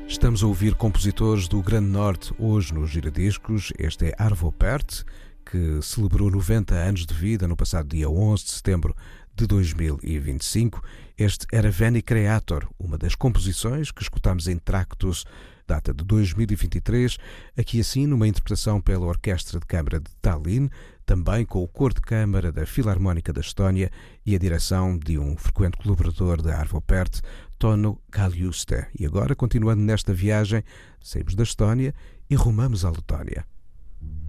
Estamos a ouvir compositores do Grande Norte hoje nos Giradiscos. Este é Arvo Pärt, que celebrou 90 anos de vida no passado dia 11 de setembro de 2025. Este era Veni Creator, uma das composições que escutamos em Tractus, data de 2023, aqui assim numa interpretação pela Orquestra de Câmara de Tallinn, também com o Coro de Câmara da Filarmónica da Estónia e a direção de um frequente colaborador de Arvo Pärt, Tauno Kaljuste. E agora, continuando nesta viagem, saímos da Estónia e rumamos à Letónia.